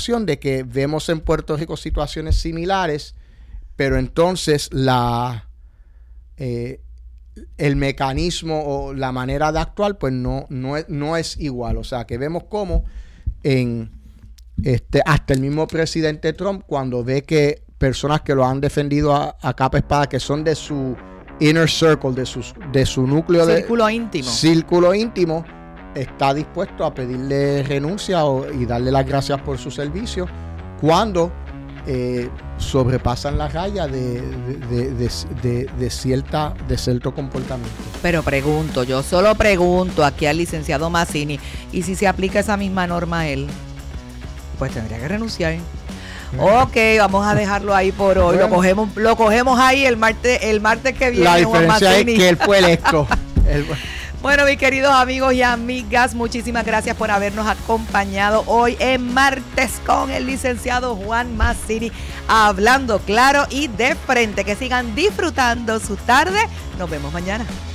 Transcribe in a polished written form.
situación de que vemos en Puerto Rico situaciones similares, pero entonces el mecanismo o la manera de actuar pues no es igual. O sea, que vemos cómo hasta el mismo presidente Trump, cuando ve que personas que lo han defendido a capa y espada, que son de su inner circle, de su núcleo círculo íntimo, está dispuesto a pedirle renuncia y darle las gracias por su servicio cuando sobrepasan la raya de cierto comportamiento. Pero yo solo pregunto aquí al licenciado Mazzini, ¿y si se aplica esa misma norma a él? Pues tendría que renunciar. Ok, vamos a dejarlo ahí por hoy. Bueno, lo cogemos ahí el martes que viene. La diferencia es que él fue electo. Bueno, mis queridos amigos y amigas, muchísimas gracias por habernos acompañado hoy en Martes con el licenciado Juan Mazzini, hablando claro y de frente. Que sigan disfrutando su tarde. Nos vemos mañana.